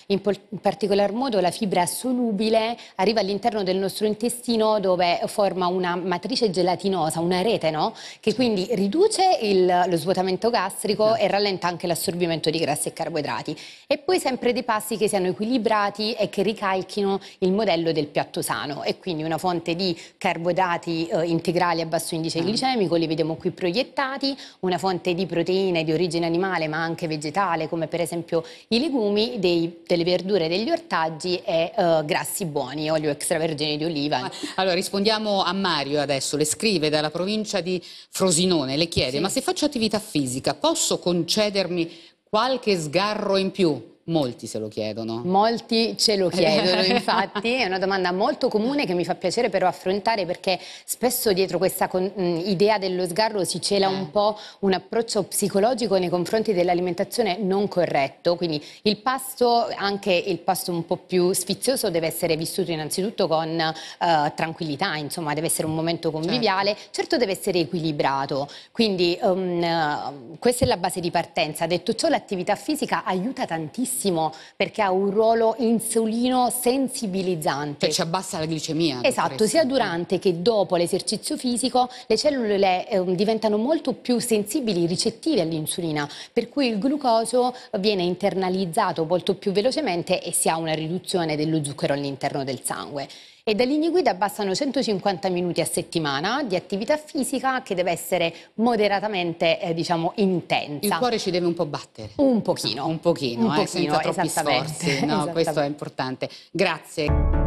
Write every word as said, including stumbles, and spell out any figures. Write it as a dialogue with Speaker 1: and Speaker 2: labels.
Speaker 1: in, in particolar modo la fibra solubile arriva all'interno del nostro intestino, dove forma una matrice gelatinosa, una rete, no? Che quindi riduce il, lo svuotamento gastrico e rallenta anche l'assorbimento di grassi e carboidrati. E poi sempre dei pasti che siano equilibrati e che ricalchino il modello del piatto sano, e quindi una fonte di carboidrati eh, integrali a basso indice glicemico, li vediamo qui proiettati, una fonte di proteine di origine animale ma anche vegetale, come per esempio i legumi, dei, delle verdure, degli ortaggi e eh, grassi buoni, olio extravergine di oliva.
Speaker 2: Allora rispondiamo a Mario adesso, le scrive dalla provincia di Frosinone, le chiede: sì, ma se faccio attività fisica posso concedermi qualche sgarro in più? Molti se lo chiedono.
Speaker 1: Molti ce lo chiedono, infatti è una domanda molto comune che mi fa piacere però affrontare, perché spesso dietro questa con, mh, idea dello sgarro si cela un po' un approccio psicologico nei confronti dell'alimentazione non corretto. Quindi il pasto, anche il pasto un po' più sfizioso, deve essere vissuto innanzitutto con eh, tranquillità, insomma deve essere un momento conviviale, certo, certo deve essere equilibrato, quindi um, questa è la base di partenza. Detto ciò, l'attività fisica aiuta tantissimo perché ha un ruolo insulino sensibilizzante.
Speaker 2: Cioè ci abbassa la glicemia.
Speaker 1: Esatto, sia durante che dopo l'esercizio fisico le cellule eh, diventano molto più sensibili, ricettive all'insulina, per cui il glucosio viene internalizzato molto più velocemente e si ha una riduzione dello zucchero all'interno del sangue. E da linee guida bastano centocinquanta minuti a settimana di attività fisica, che deve essere moderatamente, eh, diciamo, intensa.
Speaker 2: Il cuore ci deve un po' battere.
Speaker 1: Un pochino.
Speaker 2: No, un pochino,
Speaker 1: un
Speaker 2: eh,
Speaker 1: pochino,
Speaker 2: senza troppi sforzi. No, questo è importante. Grazie.